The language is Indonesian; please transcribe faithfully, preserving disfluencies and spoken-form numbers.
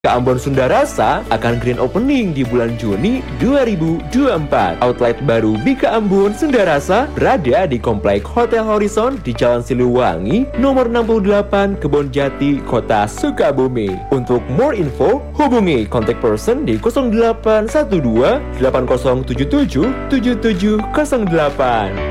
Bika Ambon Sunda Rasa akan grand opening di bulan Juni dua ribu dua puluh empat. Outlet baru Bika Ambon Sunda Rasa berada di Komplek Hotel Horizon di Jalan Siliwangi, nomor enam puluh delapan, Kebon Jati, Kota Sukabumi. Untuk more info, hubungi contact person di nol delapan satu dua delapan nol tujuh tujuh tujuh tujuh nol delapan.